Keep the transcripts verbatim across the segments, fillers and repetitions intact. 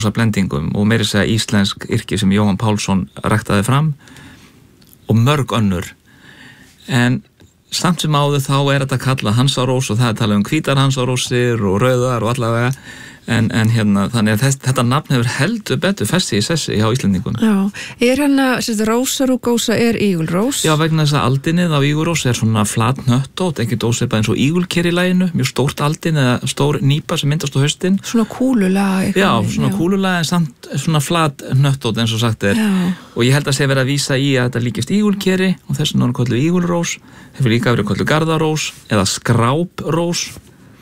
blendingum og meira segja íslensk yrki sem Jóhann Pálsson ræktaði fram og mörg önnur. En samt sem áður þá er þetta kallað hansarós og það er talað um hvítar hansarósir og rauðar og allavega en, en hérna þannig að þess, þetta nafn hefur heldur betur festi í sessi hjá Íslendingum. Já, er hérna rósarúgósa er ígulrós? Já, vegna þess að aldinnið á ígulrós er svona flat hnöttótt, ekki dósipað eins og ígulker í laginu, mjög stórt aldin eða stór nýpa sem myndast á haustin. Svona kúlulag. Já, svona já. Kúlulag en samt svona flat hnöttótt eins og sagt er. Já. Og ég held að sé verið að vísa í að þetta líkist ígulkeri og þess vegna er kölluð ígulrós, hefur líka verið kölluð garðarós eða skráprós.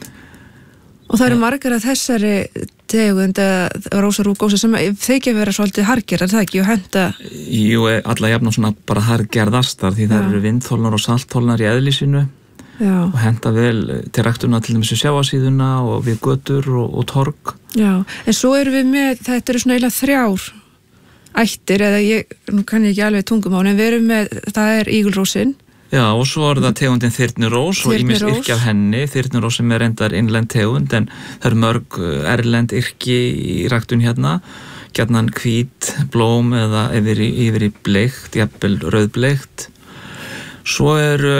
Og það eru margar að þessari tegund rósarúgósa sem þykja vera svolítið harðgerðar, það ekki, og henda... Jú, alla jafna svona bara harðgerðastar því það eru vindþolnar og saltþolnar í eðli sínu og henda vel til ræktunar til dæmis við sjávarsíðuna og við götur og, og torg. Já, en svo eru við með, þetta eru svona eiginlega þrjár ættir, eða ég, nú kann ég ekki alveg tungumál, en við erum með, það er ígulrósin. Já, og svo er það tegundin þyrnirós og ýmis yrki af henni, þyrnirós sem er reyndar innlend tegund, en það eru mörg erlend yrki í ræktun hérna, gjarnan hvít, blóm eða yfir í, yfir í bleikt, jafnvel rauðbleikt. Svo eru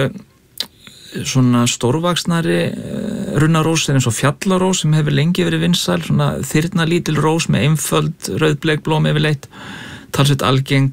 svona stórvaxnari runnarós eins og fjallarós sem hefur lengi verið vinsæl, svona þyrna lítil rós með einföld rauðbleik blóm yfirleitt, talsveit algeng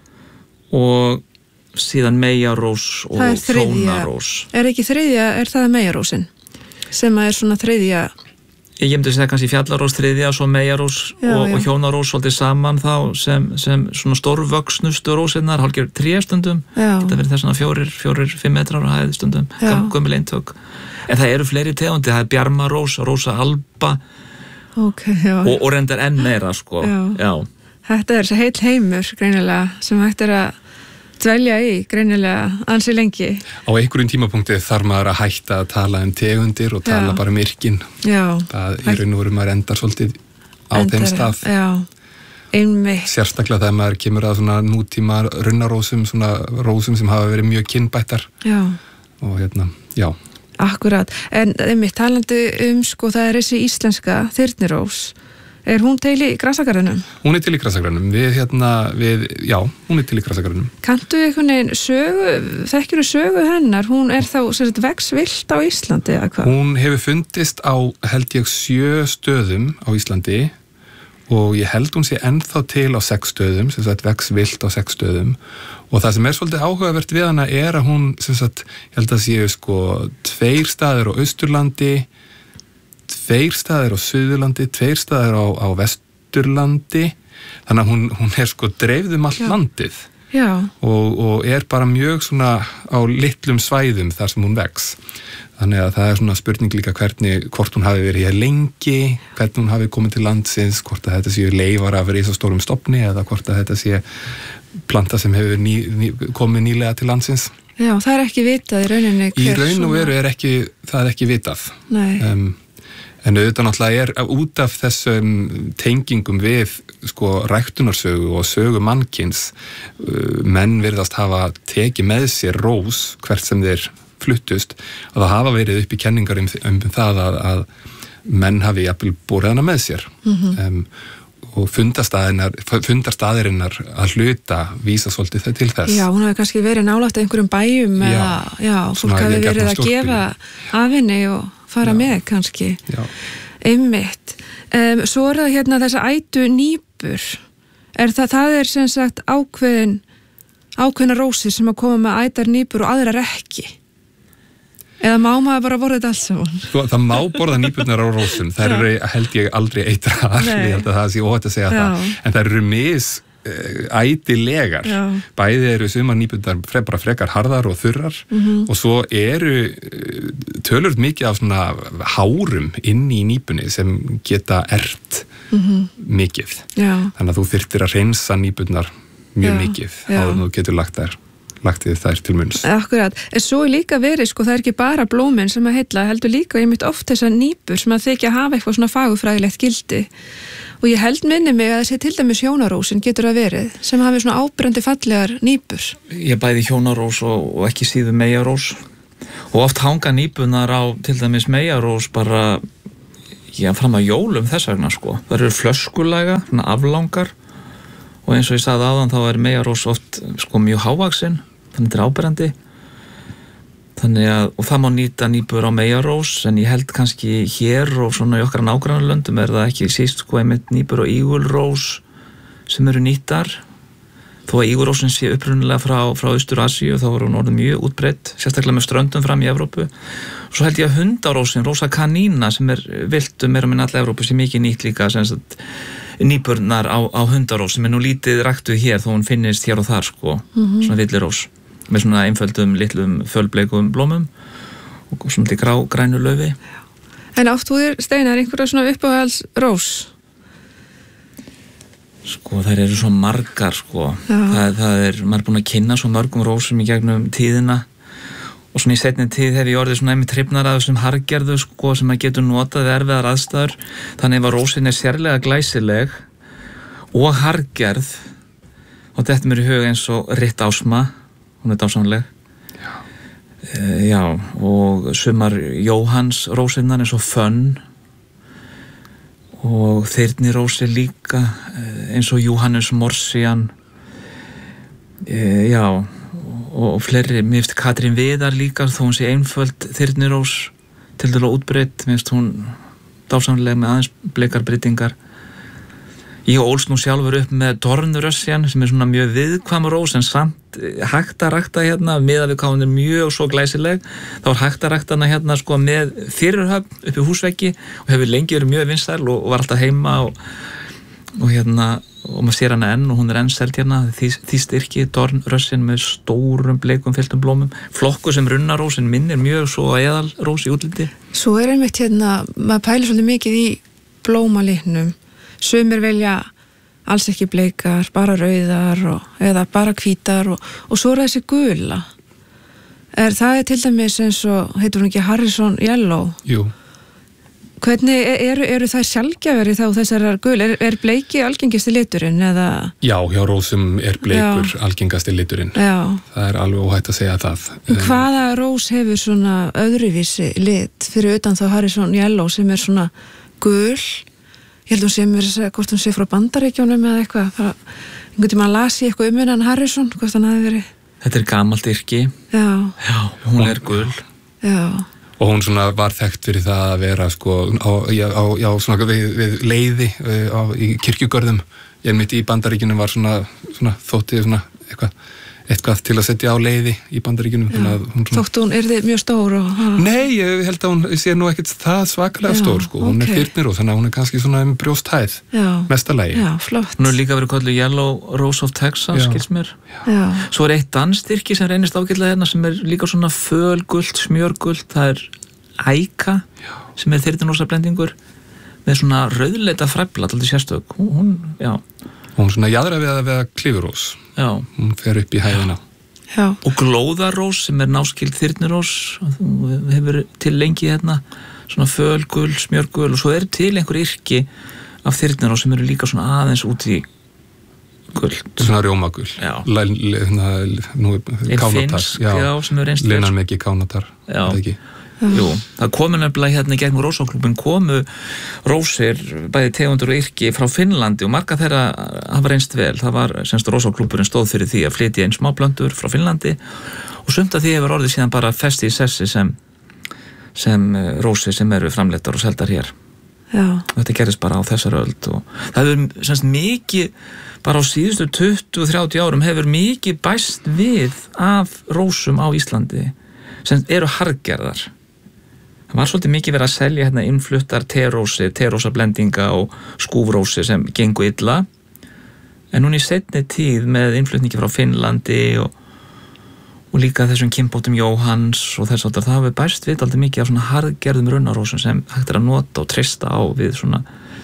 og síðan meyjarós og hjónarós. Er ekki þriðja, er það meyjarósin? Sem er svona þriðja... Ég myndi segja kannski fjallarós þriðja, svo meyjarós og, og hjónarós svolítið saman þá sem, sem svona stórvöxnustu rósinnar, hálfgerð tréstundum. Þetta verið þess svona fjórir, fjórir, fimm metrar á hæð stundum, gömul eintök. En það eru fleiri tegundi, það er bjarmarós, rósa alba okay, og, og reyndar enn meira, sko. Já. Já. Þetta er þessi heill heimur, greinilega, sem hægt er að dvelja í, greinilega, ansi lengi. Á einhverjum tímapunkti þarf maður að hætta að tala um tegundir og tala já. Bara um yrkin. Já. Það í raun og veru maður endar svolítið á endar, þeim stað. Já, einmitt. Sérstaklega þegar maður kemur að svona nútíma runnarósum, svona rósum sem hafa verið mjög kynbættar. Já. Og hérna, já. Akkurat. En einmitt, talandi um, sko, það er þessi íslenska þyrnirós. Er hún til í grasagarðinum? Hún er til í grasagarðinum. Við hérna, við, já, hún er til í grasagarðinum. Kanntu einhvern veginn sögu, þekkjuru sögu hennar? Hún er þá, sem sagt, vex vilt á Íslandi, eða hvað? Hún hefur fundist á, held ég, sjö stöðum á Íslandi og ég held hún sé ennþá til á sex stöðum, sem sagt, vex vilt á sex stöðum og það sem er svolítið áhugavert við hana er að hún, sem sagt, ég held að séu, sko, tveir staðir á Austurlandi, tveir staðir á Suðurlandi, tveir staðir á, á Vesturlandi, þannig að hún, hún er sko dreifð um allt Já. Landið Já. Og, og er bara mjög svona á litlum svæðum þar sem hún vex. Þannig að það er svona spurning líka hvernig, hvort hún hafi verið hér lengi, hvernig hún hafi komið til landsins, hvort að þetta séu leifar af risastórum stofni eða hvort að þetta sé planta sem hefur ný, ný, komið nýlega til landsins. Já, það er ekki vitað í rauninni. Í raun og veru er ekki, það er ekki vitað. Nei. Um, En auðvitað náttúrulega er út af þessum tengingum við sko ræktunarsögu og sögu mannkins menn virðast hafa tekið með sér rós hvert sem þeir fluttust og það hafa verið upp í kenningar um, um það að, að menn hafi jafnvel borið hana með sér mm-hmm. um, og fundarstaðirinnar að hluta vísa svolítið þau til þess. Já, hún hafi kannski verið nálægt einhverjum bæjum já, eða já, fólk hafi verið að gefa af henni og fara já. Með kannski. Já. Einmitt. Um, svo er það hérna þessa ætu nýpur. Er það, það er sem sagt ákveðin, ákveðina rósir sem að koma með ætar nýpur og aðrar ekki. Eða má maður bara borða þetta alls saman? Þú, það má borða nýpurnar á rósum. Það eru held ég aldrei eitraðar. Ég held að það sé óhætt að segja já. Það. En það eru mis ætilegar. Já. Bæði eru sumar nýpurnar fre, bara frekar harðar og þurrar mm-hmm. og svo eru tölvöld mikið af svona hárum inn í nýpunni sem geta erft mm-hmm. mikið. Já. Þannig að þú þyrftir að reynsa nýpurnar mjög Já. Mikið áður en þú getur lagt þær. lagt þær til munns. Akkurat, en svo er líka verið, sko, það er ekki bara blómin sem að heilla, heldur líka ég mitt oft þessar nýpur sem að þykja að hafa eitthvað svona fagurfræðilegt gildi og ég held minni mig að þessi til dæmis hjónarósin getur að verið sem hafi svona ábrendi fallegar nýpur. Ég bæði hjónarós og, og ekki síðu meyjarós og oft hanga nýpunar á til dæmis meyjarós bara já, fram að jólum þess vegna sko. Það eru flöskulega, svona aflangar og eins og ég sagði áðan þá er meyjarós oft sko mjög hávaxin, þannig þetta er áberandi. Þannig að, og það má nýta nýbur á meyjarós, en ég held kannski hér og svona í okkar nágrannalöndum er það ekki síst sko einmitt nýbur á ígulrós sem eru nýttar. Þó að ígulrósin sé upprunalega frá, frá Austur-Asíu, þá er hún orðið mjög útbreidd, sérstaklega með ströndum fram í Evrópu. Svo held ég að hundarósin, Rosa canina, sem er viltum meira með alla Evrópu, sem mikið nýtt líka, sem sagt, nýburnar á, á hundarós, sem er nú lítið ræktuð hér, þó hún finnist hér og þar, sko, mm-hmm. svona villirós, með svona einföldum, litlum, fölbleikum blómum og svona til grá, grænu laufi. En áttu þér, Steinar, einhverja svona uppáhaldsrós? Sko, þær eru svo margar, sko. Það, það er, maður er búin að kynna svo mörgum rósum í gegnum tíðina og svona í seinni tíð hef ég orðið svona einmitt hrifnar af þessum hargerðu, sko, sem maður getur notað við erfiðar aðstæður. Þannig ef að rósin er sérlega glæsileg og hargerð og þetta mér í huga eins og Ritt Ásma, hún er dásamleg. Já. E, já, og sumar Jóhanns rósinnar eins og Fönn og Þyrnirósi líka eins og Jóhannes Morsian e, já og, og fleiri, mér finnst Katrín Viðar líka þó hún sé einföld Þyrnirós til dælu útbreytt, mér finnst hún dásamlega með aðeins bleikar breytingar. Ég ólst nú sjálfur upp með Dornrössjan sem er svona mjög viðkvæm rós en samt hægt að rækta hérna miðað við hvað hún er mjög svo glæsileg. Þá er hægt að rækta hana hérna sko með fyrirhöfn uppi húsveggi og hefur lengi verið mjög vinsæl og, og var alltaf heima og, og hérna og maður sér hana enn og hún er enn selt hérna því, því styrki Dornrössjan með stórum bleikum fylltum blómum. Flokku sem runnarósin minn er mjög svo eðalrós í útliti. Svo er einmitt hérna, maður pælir svolítið mikið í blómalitnum. Sumir velja alls ekki bleikar, bara rauðar og, eða bara hvítar og, og svo er þessi gula. Er, það er til dæmis eins og, heitur hún ekki Harrison Yellow? Jú. Hvernig eru, eru það sjaldgæfari þá þessar gul? Er, er bleiki algengasti liturinn eða? Já, hjá rósum er bleikur Já. algengasti liturinn. Já. Það er alveg óhætt að segja það. En hvaða rós hefur svona öðruvísi lit fyrir utan þá Harrison Yellow sem er svona gul? Ég held hún sé mér að segja hvort hún sé frá Bandaríkjónum eða eitthvað. Bara, einhvern tímann las ég eitthvað um hennan Harrison, hvort hann hafi verið. Þetta er gamalt yrki. Já. Já, hún er gul. Já. Og hún svona var þekkt fyrir það að vera sko á, á, á svona við, við leiði á, í kirkjugörðum. Ég mitt í Bandaríkjunum var svona, svona þótti svona eitthvað eitthvað til að setja á leiði í Bandaríkjunum. Svona... Þóttu hún yrði mjög stór og... Nei, ég held að hún sé nú ekkert það svakalega Já, stór, sko. Hún okay. er Þyrnirós, þannig að hún er kannski svona um brjósthæð, mestalagi. Já, flott. Hún er líka verið kallið Yellow Rose of Texas, skils mér. Já. Svo er eitt danstyrki sem reynist ágætlega hérna sem er líka svona fölgult, smjörgult, það er Æka, sem er Þyrnirósablendingur með svona rauðleita fræfla, alltaf sérstök. Hún, hún, já. Hún svona jaðra við að veða klifurós. Já. Hún fer upp í hæðina. Já. Og glóðarós sem er náskild Þyrnirós, hefur til lengi hérna, svona fölgul, smjörgul og svo er til einhver yrki af Þyrnirós sem eru líka svona aðeins út í guld. Svona rjómagul. Já. L nú er kánatar. Já, já, sem er reynst. Linnan mikið kánatar. Já. Ekki. Jú, það komu nefnilega hérna gegn Rósaklúbbin komu rósir, bæði tegundur og yrki frá Finnlandi og marga þeirra hafa reynst vel. Það var semst Rósaklúbburinn stóð fyrir því að flytja inn smáblöndur frá Finnlandi og sumt af því hefur orðið síðan bara festi í sessi sem, sem rósir sem eru framleittar og seldar hér. Já. Þetta gerist bara á þessar öld og það hefur semst mikið, bara á síðustu tuttugu til þrjátíu árum hefur mikið bæst við af rósum á Íslandi sem eru hargerðar. Það var svolítið mikið verið að selja hérna innfluttar terósi, terósablendinga og skúfrósi sem gengu illa. En núna í seinni tíð með innflutningi frá Finnlandi og, og líka þessum kynbótum Jóhanns og þess að það hafi bæst við aldrei mikið af svona harðgerðum runnarósum sem hægt er að nota og treysta á við svona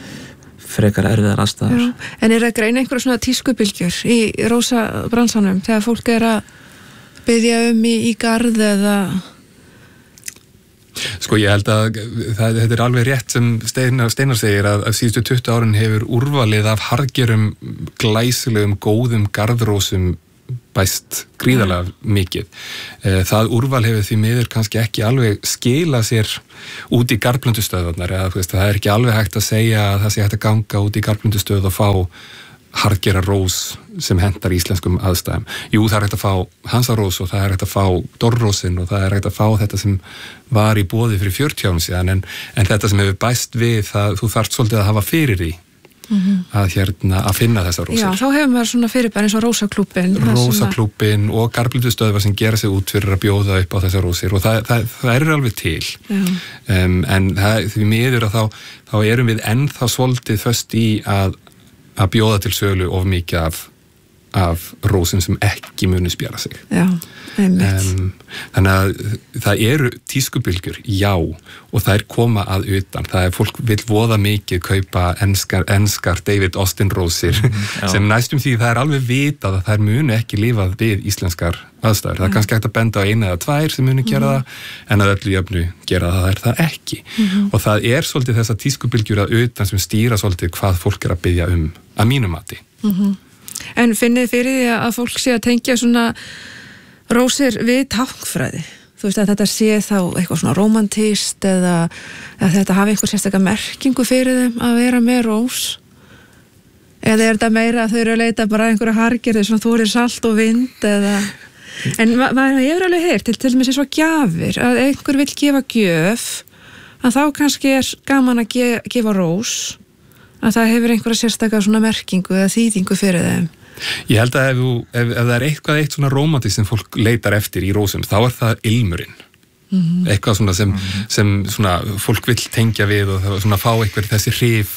frekar erfiðar aðstæður. Já. En er það greina einhverja svona tískubylgjur í rósabransanum þegar fólk er að biðja um í, í garð eða... Sko ég held að það, þetta er alveg rétt sem Steinar, Steinar segir að, að síðustu tuttugu árin hefur úrvalið af hargerum, glæsilegum, góðum garðrósum bæst gríðarlega mikið. Það úrval hefur því miður kannski ekki alveg skila sér út í garðplöntustöðvarnar, eða þú veist, það er ekki alveg hægt að segja að það sé hægt að ganga út í garðplöntustöð og fá harðgera rós sem hentar íslenskum aðstæðum. Jú, það er hægt að fá hansarós og það er hægt að fá dorrósin og það er hægt að fá þetta sem var í boði fyrir fjörutíu árum síðan, en, en þetta sem hefur bæst við það, þú þarft svolítið að hafa fyrir því mm-hmm. að, hérna, að finna þessar rósir. Já, þá hefur maður svona fyrirbæri eins og Rósaklúbbin. Rósaklúbbin og garðplöntustöðvar sem gera sig út fyrir að bjóða upp á þessar rósir og það, það, það eru alveg til. Um, en það, því miður að þá, þá erum við ennþá svolítið föst í að að bjóða til sölu of mikið af, af rósum sem ekki muni spjara sig. Já, einmitt. Um, þannig að það eru tískubylgjur, já, og það er koma að utan. Það er fólk vil voða mikið kaupa enskar, enskar David Austin rósir mm, sem næstum því það er alveg vitað að þær muni ekki lifað við íslenskar aðstæður. Það er kannski hægt að benda á eina eða tvær sem muni gera mm. það, en að öllu jöfnu gera það, það er það ekki. Mm-hmm. Og það er svolítið þessa tískubylgjur að utan sem stýra svolítið hvað fólk er að biðja um, að mínu mati. Mm-hmm. En finnið fyrir því að fólk sé að tengja svona rósir við táknfræði? Þú veist að þetta sé þá eitthvað svona rómantískt eða að þetta hafi eitthvað sérstaklega merkingu fyrir þeim að vera með rós? Eða er þetta meira að þau eru að leita bara einhverja hargerði svona þorir salt og vind eða... En ma maður hefur alveg heyrt til til dæmis eins og gjafir að einhver vill gefa gjöf að þá kannski er gaman að ge gefa rós að það hefur einhverja sérstaklega svona merkingu eða þýðingu fyrir þeim. Ég held að ef, ef, ef það er eitthvað eitt svona rómantískt sem fólk leitar eftir í rósum þá er það ilmurinn. Mm-hmm. Eitthvað svona sem, mm-hmm. sem svona fólk vill tengja við og svona fá eitthvað þessi hrif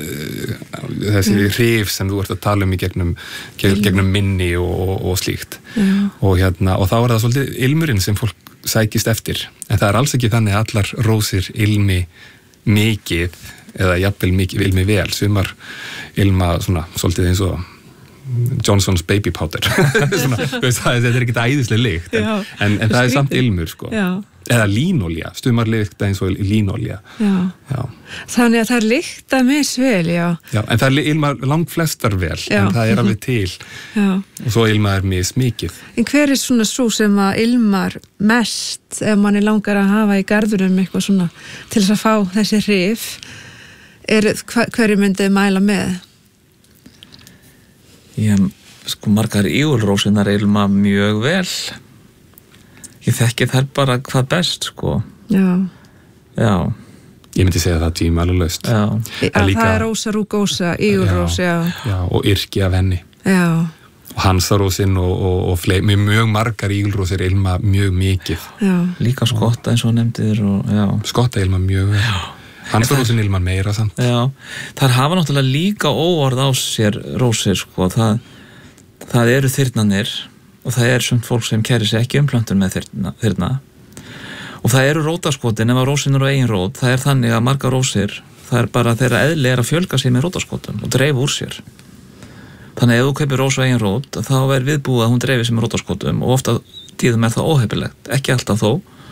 þessi mm. hrif sem þú ert að tala um í gegnum, gegnum minni og, og, og slíkt mm. og, hérna, og þá er það svolítið ilmurinn sem fólk sækist eftir en það er alls ekki þannig að allar rósir ilmi mikið eða jafnvel mikið ilmi vel sumar ilma svona svolítið eins og Johnson's baby powder svona, veist, það, þetta er ekki æðislega lykt en, en, en það er samt ilmur sko. Eða línolja, stumar lykta eins og línolja já. Já. Þannig að það er lykta misvel já. Já, en það er ilmar langt flestar vel já. En það er alveg til já. Og svo ilmar mismikið. En hver er svona svo sem að ilmar mest ef manni langar að hafa í garðurum eitthvað svona til þess að fá þessi hrif er, hverju myndið mæla með? Ég, sko, margar ígulrósinar ilma mjög vel. Ég þekki þær bara hvað best, sko. Já. Já. Ég myndi segja það tvímælalaust. Já. Það, líka, það er rósa rúgósa, ígulrós, já. Já, og yrki af henni. Já. Og hansarósin og, og, og fleiri, mjög margar ígulrósir ilma mjög mikið. Já. Líka skotta eins og nefndir og, já. Skotta ilma mjög vel. Já. Hansarósin ilma meira samt. Já, þar hafa náttúrulega líka óorð á sér rósir, sko, það, það eru þyrnanir og það er svona fólk sem kæri sig ekki um plöntur með þyrna, þyrna og það eru rótaskotin ef að rósin eru eigin rót, það er þannig að margar rósir, það er bara þeirra eðli er að fjölga sig með rótaskotum og dreifa úr sér. Þannig að ef þú kaupir rós á eigin rót, þá er viðbúið að hún dreifi sig með rótaskotum og ofta tíðum er það óheppilegt, ekki alltaf þó.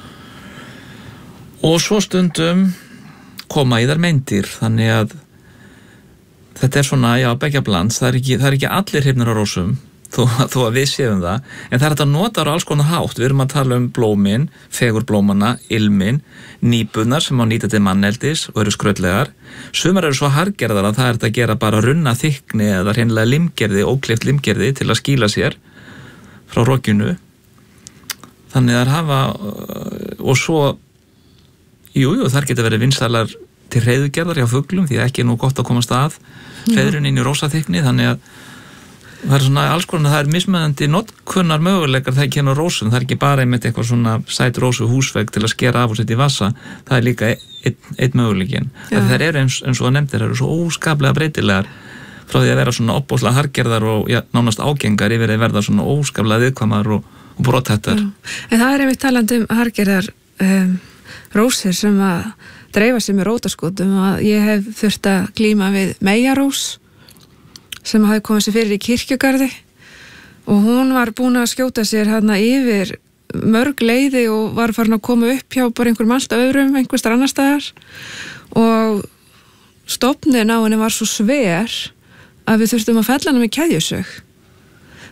Og svo stundum koma í þær meindýr, þannig að þetta er svona, já, begja blands, það er ekki, það er ekki allir hrifnir á rósum, þó, þó að við séum það, en það er þetta notar á alls konar hátt, við erum að tala um blómin, fegurblómana, ilmin, nýbunar sem á nýta til manneldis og eru skrautlegar, sumar eru svo hargerðar að það er þetta að gera bara runna þykni eða hreinlega limgerði, ókleift limgerði til að skýla sér frá rokjunu, þannig að hafa, og svo Jú, jú, þar geta verið vinsælar til hreiðugerðar hjá fuglum því að ekki er nú gott að komast að hreiðurinn inn í rósaþykni þannig að það er svona alls konar, það er mismunandi notkunnar möguleikar þegar kemur rósun, það er ekki bara einmitt eitthvað svona sæt rósu húsvegg til að skera af og setja í vassa, það er líka einn ein möguleikin. Það eru eins, eins og það nefndir, það eru svo óskaplega breytilegar frá því að vera svona opbóðslega hargerðar og ja, nánast ágengar yfir að verða svona óskaplega viðkvæmar og, og brothættar. En það er einmitt talandi um hargerðar um, rósir sem að dreifa sig með rótaskotum að ég hef þurft að glíma við meyjarós sem hafi komið sér fyrir í kirkjugarði og hún var búin að skjóta sér hérna yfir mörg leiði og var farin að koma upp hjá bara einhverjum allt öðrum, einhverstar annar staðar og stofnin á henni var svo sver að við þurftum að fella hana með keðjusög.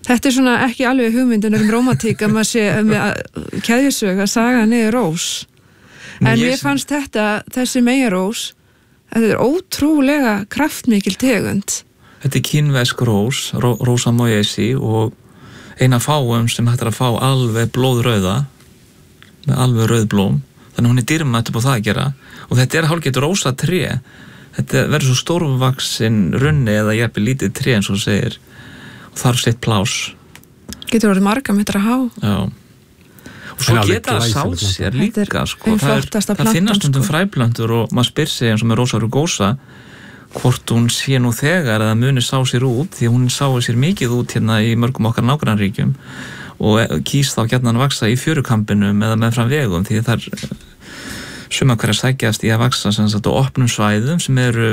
Þetta er svona ekki alveg hugmyndunum um rómantík að maður sé með keðjusög að saga niður rós. En mér fannst þetta, þessi meyjarós, þetta er ótrúlega kraftmikil tegund. Þetta er kínversk rós, ró, Rosa moyesi og eina fáum sem hægt er að fá alveg blóðrauða, með alveg rauðblóm. Þannig hún er dýrmætt upp á það að gera. Og þetta er hálfgeitt rósa tré. Þetta verður svo stórvaxin runni eða jafnvel lítið tré eins og þú segir. Og þarf sitt plás. Getur orðið marga metrar há. Já. Og svo geta það sáð sér líka, sko. Það, er, það finnast stundum fræplöntur og maður spyr sig eins og með Rosa rugosa hvort hún sé nú þegar að muni sá sér út, því hún sáu sér mikið út hérna í mörgum okkar nágrannríkjum og kýs þá gjarnan að vaksa í fjörukampinum eða með fram vegum, því það er suma hverja sækjast í að vaksa sem sagt á opnum svæðum sem eru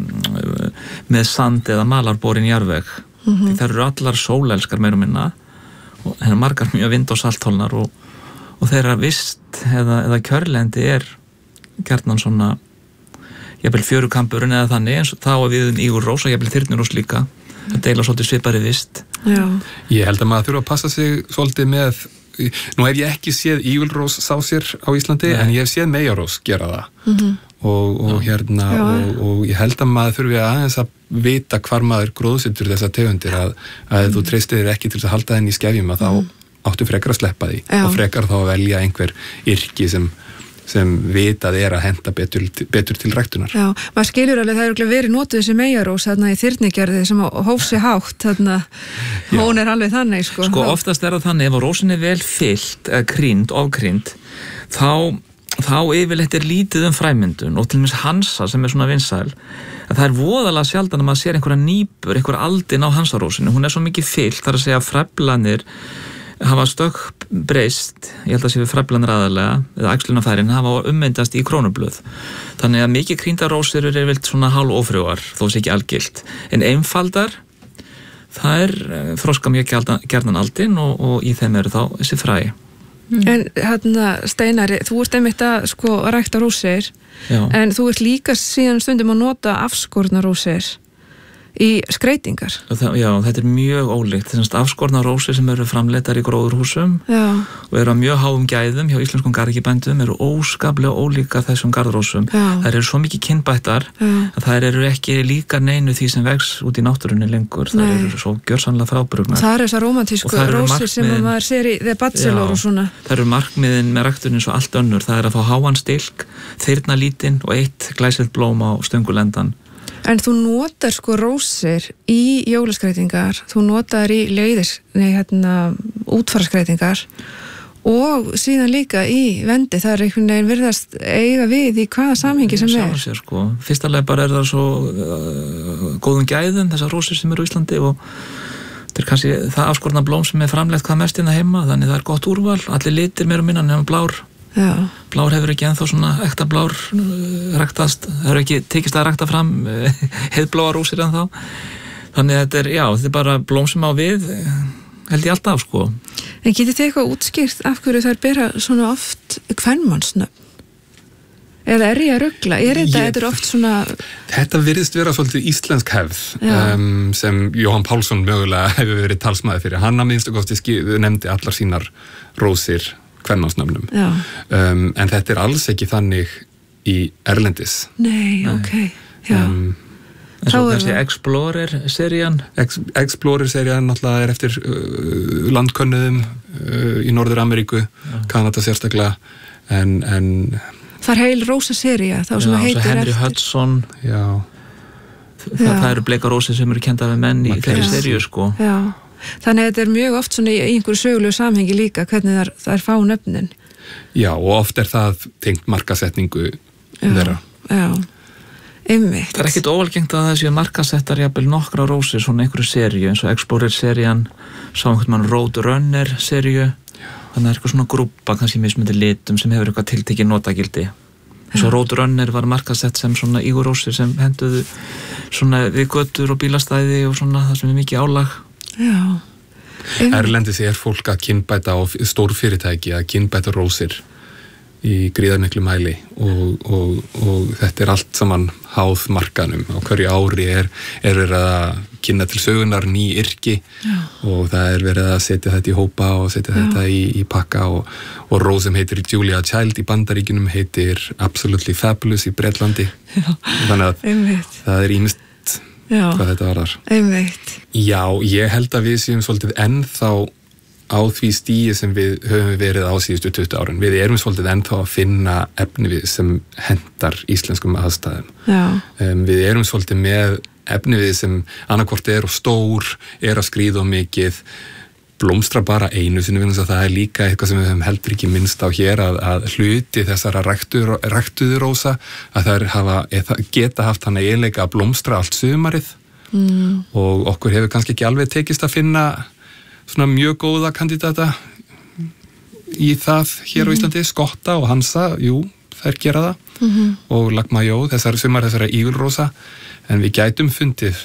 með sand eða malarborin jarðveg. Mm-hmm. Því það eru allar sólelskar meira og minna og hennar margar mjög vind- og salthólnar og, og þeirra vist eða, eða kjörlendi er gjarnan svona jafnvel fjörukampurinn eða þannig, eins og þá að við um ígulrós og jafnvel þyrnirós líka. Það deila svolítið svipari vist. Já. Ég held að maður þurfa að passa sig svolítið með, nú hef ég ekki séð ígulrós sá sér á Íslandi, Nei. En ég hef séð meyjarós gera það. Mm-hmm. og, og hérna og, og ég held að maður þurfi aðeins að vita hvar maður gróðsettur þessa tegundir að, að mm. þú treystir þér ekki til að halda þenni í skefjum að mm. þá áttu frekar að sleppa því Já. Og frekar þá að velja einhver yrki sem sem vitað er að henta betur, betur til ræktunar. Já, maður skilur alveg, það er verið notuð þessi meyjarós þarna í þyrnigerði sem hóf sig hátt, þarna hún er alveg þannig, sko. Sko, oftast er það þannig, ef rósin er vel fyllt, eða krynd, ofkrynd, þá, þá yfirleitt er lítið um fræmyndun og til dæmis hansa sem er svona vinsæl, að það er voðalega sjaldan að maður sér einhverja nýpur, einhverja aldin á hansarósinu, hún er svo mikið fyllt, þar að segja fræflanir hafa stökk breyst, ég held að sé við fræflanir aðalega, eða æxlunafærin hafa ummyndast í krónublöð. Þannig að mikið krýndarósir eru vilt svona hálf ófrjóar, þó sé ekki algilt. En einfaldar, það er þroska mjög gjarnan aldin og, og í þeim eru þá þessi fræ. Mm. En hérna, Steinari, þú ert einmitt að sko rækta rósir, Já. En þú ert líka síðan stundum að nota afskorna rósir í skreytingar. Það, já, þetta er mjög ólíkt. Þess að afskorna rósir sem eru framleiddar í gróðurhúsum já. Og eru að mjög háum gæðum hjá íslenskum garðyrkjubændum eru óskaplega ólíkar þessum garðrósum. Það eru svo mikið kynbættar já. Að það eru ekki líka neinu því sem vex út í náttúrunni lengur. Það Nei. Eru svo gjörsamlega frábrugnar. Það eru þessar rómantísku rósir sem maður sér í The Bachelor og svona. Það eru markmiðin með ræktunin svo allt önnur. Það er að fá háan stilk, þyrna lítinn og eitt glæsilegt blóm á stöngulendan. En þú notar sko rósir í jólaskreitingar, þú notar í leiðis, nei hérna, útfarskreitingar og síðan líka í vendi, það er einhvern veginn virðast eiga við í hvaða samhengi sem er. Sér, sko. Fyrstalega bara er það svo uh, góðum gæðum, þessar rósir sem eru í Íslandi og þetta er kannski það afskorna blóm sem er framleitt hvað mest inn að heima, þannig það er gott úrval, allir litir meira og minna nema blár. Já. Blár hefur ekki ennþá svona ekta blár uh, ræktast, það hefur ekki tekist að rækta fram uh, heiðbláa rósir ennþá. Þannig að þetta er, já, þetta er bara blóm sem á við, held ég alltaf, sko. En getið þið eitthvað útskýrt af hverju þær bera svona oft kvenmannsnöfn? Eða er ég að rugla? Er þetta, ég, þetta er oft svona... Þetta virðist vera svolítið íslensk hefð um, sem Jóhann Pálsson mögulega hefur verið talsmaður fyrir. Hann að minnstu kosti nefndi allar sínar rósir kvenmannsnöfnum. Um, en þetta er alls ekki þannig í erlendis. Nei, Nei. ok. Já. Um, en svo kannski Explorer-serían. Ex, Explorer-serían náttúrulega er eftir uh, landkönnuðum uh, í Norður-Ameríku, Kanada sérstaklega, en... en það er heil rósasería, þá sem já, heitir eftir. Henry Hudson, já. Það, það eru bleika rósir sem eru kendar við menn í þeirri seríu, sko. Já. Þannig að þetta er mjög oft svona í einhverju sögulegu samhengi líka hvernig það er, það er fá nöfnin. Já, og oft er það tengt markasetningu þeirra. Já, einmitt. Það er ekkit óalgengt að það séu markasettar jafnvel nokkra rósir svona einhverju seríu eins og Explorer-serían, sá einhvern mann Roadrunner-seríu. Þannig að það er eitthvað svona grúppa kannski mismunandi litum sem hefur eitthvað tiltekið notagildi. Eins og Roadrunner var markasett sem svona ígurósir sem henduðu svona við götur og bílastæði og svona það sem er mikið álag. Já. Erlendis er fólk að kynbæta á stórfyrirtæki að kynbæta rósir í gríðarmiklu mæli og, og, og þetta er allt saman háð markanum. Á hverju ári er, er verið að kynna til sögunar ný yrki Já. Og það er verið að setja þetta í hópa og setja Já. Þetta í, í pakka og, og rós sem heitir Julia Child í Bandaríkjunum heitir Absolutely Fabulous í Bretlandi. Já. Þannig að Einmitt. Það er ýmist hvað þetta var þar. Einmitt. Já, ég held að við séum svolítið ennþá á því stíi sem við höfum verið á síðustu tuttugu árin. Við erum svolítið ennþá að finna efni við sem hendar íslenskum aðstæðum. Um, við erum svolítið með efni við sem annarkvort er og stór, er að skríða og mikið, blómstra bara einu sinni, vegna þess að það er líka eitthvað sem við höfum heldur ekki minnst á hér að, að hluti þessara ræktuðu rósa að það hafa, geta haft hann eiginleika að blómstra allt sumarið mm. og okkur hefur kannski ekki alveg tekist að finna svona mjög góða kandidata í það hér á Íslandi, Skotta og Hansa, jú, þær gera það mm-hmm. og Lagmajó, þessar sumar þessara ígulrósa, en við gætum fundið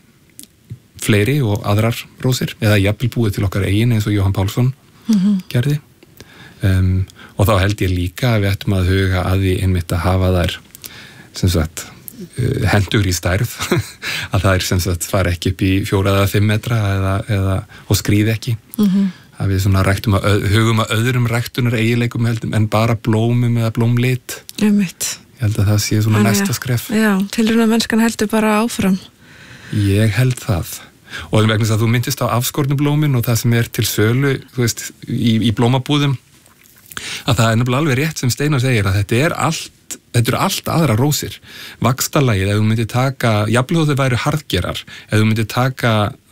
fleiri og aðrar rósir, eða jafnvel búið til okkar eigin eins og Jóhann Pálsson mm-hmm. gerði um, og þá held ég líka að við ættum að huga að því einmitt að hafa þær sem sagt hendur í stærð að það er sem sagt fara ekki upp í fjóra eða fimm metra eða, eða, og skríð ekki mm-hmm. að við svona ræktum að hugum að öðrum ræktunar eiginleikum heldum en bara blómum eða blómlit Einmitt. Ég held að það sé svona Þannig, næsta skref Já, tilrauna mennskan heldur bara áfram Ég held það og vegna þess að þú myndist á afskornublómin og það sem er til sölu þú veist, í, í blómabúðum að það er nefnilega alveg rétt sem Steinar segir að þetta er allt Þetta eru allt aðra rósir. Vaxtarlagið, ef þú myndir taka, jafnvel þó þau væru harðgerar, ef þú myndir taka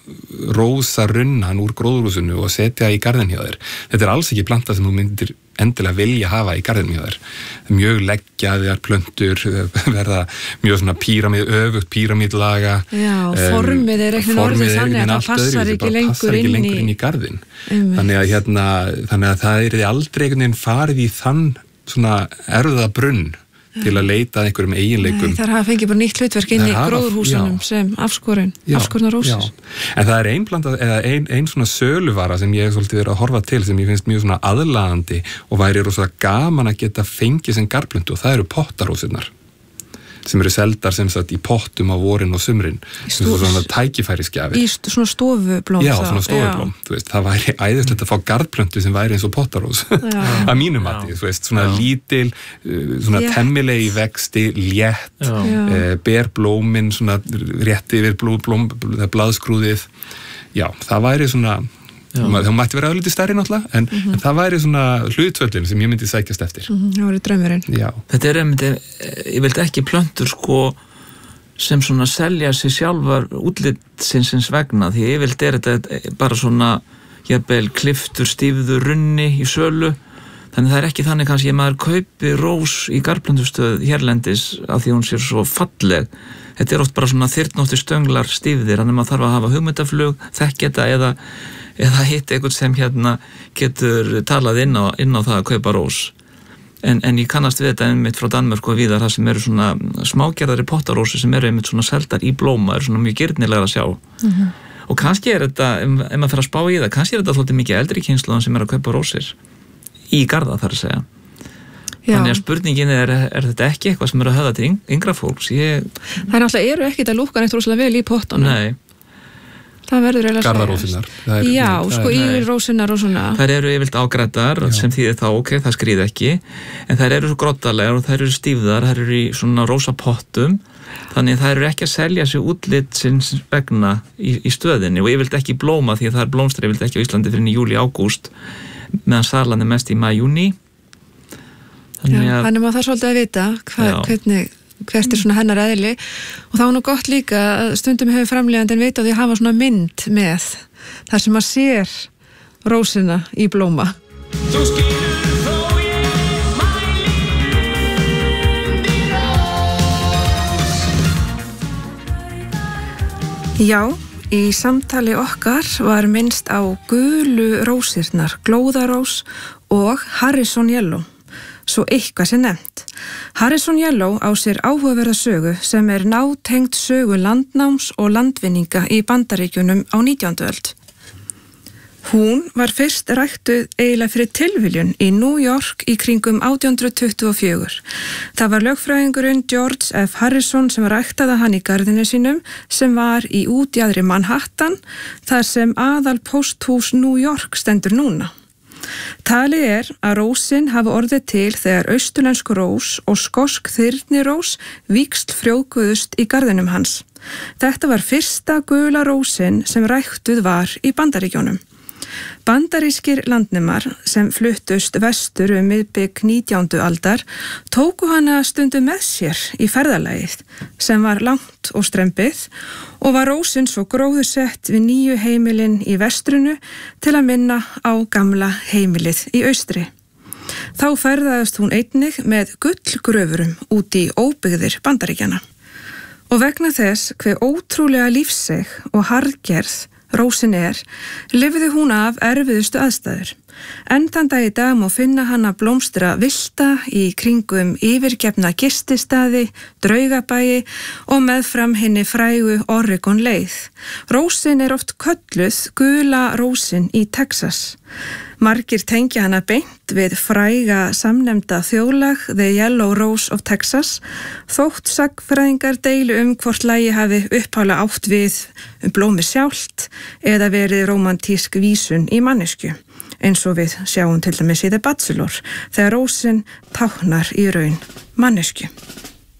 rósarunnan úr gróðurhúsinu og setja í garðin hjá þér. Þetta er alls ekki planta sem þú myndir endilega vilja hafa í garðin hjá þér. Mjög leggjaðar plöntur, verða mjög svona píramíd, öfugt píramídlaga. Já, formið er ekki orðið þannig að það passar ekki lengur inn, lengur inn í garðin. Þannig að, hérna, þannig að það er aldrei einhvern veginn farið í þann svona erfðabrunn til að leita að einhverjum eiginleikum. Nei, þar hafa fengið bara nýtt hlutverk inn í gróðurhúsunum sem afskorin, afskorna rósir. En það er ein planta, eða ein, ein svona söluvara sem ég svolítið er að horfa til sem ég finnst mjög svona aðlaðandi og væri rosalega gaman að geta fengið sem garplöntu og það eru pottarósirnar sem eru seldar sem sagt í pottum á vorin og sumrin sem svona tækifærisgjafir. Í st svona stofublóm. Já, svona stofublóm. Þú veist, það væri æðislegt að fá garðplöntu sem væri eins og pottarós. Að mínum mati, þú veist, svona Já. Lítil, svona yeah. temmilegi vexti, létt, uh, ber blómin, svona rétti yfir blóm, blóm, blaðskrúðið. Já, það væri svona það mætti vera auðvitað stærri náttúrulega en, mm-hmm. en það væri svona hlutvöllin sem ég myndi sækjast eftir mm-hmm. það væri draumurinn Já. Þetta er einmitt, ég vildi ekki plöntur sko sem svona selja sig sjálfar útlitsins vegna því ég vildi er þetta bara svona jafnvel kliftur stífður runni í sölu þannig það er ekki þannig kannski að maður kaupi rós í garðplöntustöð hérlendis af því hún sér svo falleg þetta er oft bara svona þyrnóttir stönglar stífðir þannig að maður þarf að hafa hugmyndaflug þekkjeta eða eða hitt eitthvað sem hérna getur talað inn á, inn á það að kaupa rós en, en ég kannast við þetta einmitt frá Danmörku og víðar það sem eru svona smágerðari pottarósi sem eru einmitt svona seldar í blóma eru svona mjög girnilega að sjá mm-hmm. og kannski er þetta, ef maður fer að spá í það kannski er þetta þóttið mikið eldri kynslóðan sem er að kaupa rósir í garða þar að segja Já. Þannig að spurningin er, er þetta ekki eitthvað sem er að höfða til yngra fólks ég... Það er náttúrulega eru ekkert að lúkka neitt rosalega vel í pottunum Nei Það verður eiginlega Garðarósinnar. Já, sko ígulrósinnar og svona. Þær eru yfirleitt ágræddar sem þýðir þá, ok, það skríð ekki en þær eru svo groddalegar og þær eru stífðar þær eru í svona rósapottum þannig þær eru ekki að selja sig útlit sinns vegna í, í stöðinni og yfirleitt ekki blóma því að það er blómstra yfirleitt ekki á Íslandi fyrir í júli, ágúst meðan salan er mest í maí, júní Þannig að þannig maður þarf svolítið að vita hva, hvernig hvert er svona hennar eðli og þá er nú gott líka að stundum hefur framleiðandinn veit á því að hafa svona mynd með þar sem maður sér rósina í blóma Já, í samtali okkar var minnst á gulu rósirnar, glóðarós og Harrison Yellow svo eitthvað sem nefnt. Harrison Yellow á sér áhugaverða sögu sem er nátengt sögu landnáms og landvinninga í Bandaríkjunum á nítjándu öld. Hún var fyrst ræktuð eiginlega fyrir tilviljun í New York í kringum átján hundrað tuttugu og fjögur. Það var lögfræðingurinn George F. Harrison sem ræktaði hann í garðinu sínum sem var í útjaðri Manhattan þar sem aðal pósthús New York stendur núna. Talið er að rósin hafi orðið til þegar austurlensk rós og skosk þyrnirós víxl frjóvguðust í garðinum hans. Þetta var fyrsta gula rósin sem ræktuð var í Bandaríkjónum. Bandarískir landnemar sem fluttust vestur um miðbik nítjándu aldar tóku hana stundum með sér í ferðalagið sem var langt og strembið og var rósin svo gróðursett við nýju heimilin í vestrinu til að minna á gamla heimilið í austri. Þá ferðaðist hún einnig með gullgröfurum út í óbyggðir Bandaríkjana. Og vegna þess hve ótrúlega lífseg og harðgerð rósin er, lifði hún af erfiðustu aðstæður. Enn þann dag í dag má finna hana blómstra villta í kringum yfirgefna gististaði, draugabæi og meðfram henni frægu Oregon leið. Rósin er oft kölluð gula rósin í Texas. Margir tengja hana beint við fræga samnefnda þjóðlag The Yellow Rose of Texas, þótt sagnfræðingar deilu um hvort lagi hafi upphála átt við um blómi sjálft eða verið rómantísk vísun í manneskju, eins og við sjáum til dæmis í The Bachelor, þegar rósin táknar í raun manneskju.